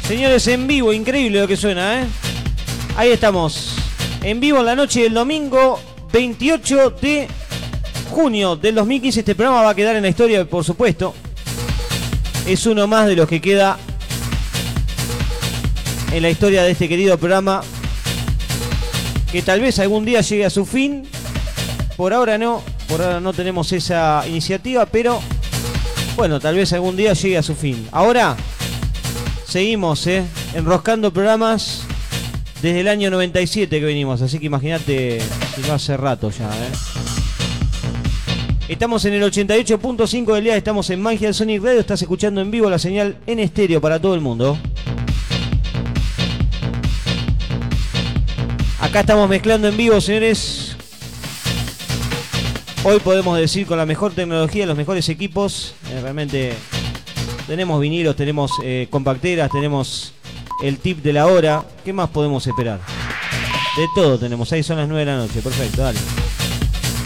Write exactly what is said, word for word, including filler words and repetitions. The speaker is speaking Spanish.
Señores, en vivo, increíble lo que suena, ¿eh? Ahí estamos, en vivo en la noche del domingo veintiocho de junio del dos mil quince. Este programa va a quedar en la historia, por supuesto. Es uno más de los que queda en la historia de este querido programa, que tal vez algún día llegue a su fin. Por ahora no, por ahora no tenemos esa iniciativa, pero bueno, tal vez algún día llegue a su fin. Ahora seguimos, eh, enroscando programas desde el año noventa y siete que venimos, así que imagínate si no hace rato ya, eh. Estamos en el ochenta y ocho punto cinco del día, estamos en Magia del Sonic Radio, estás escuchando en vivo la señal en estéreo para todo el mundo. Acá estamos mezclando en vivo, señores. Hoy podemos decir con la mejor tecnología, los mejores equipos. Eh, realmente tenemos vinilos, tenemos eh, compacteras, tenemos el tip de la hora. ¿Qué más podemos esperar? De todo tenemos. Ahí son las nueve de la noche. Perfecto, dale.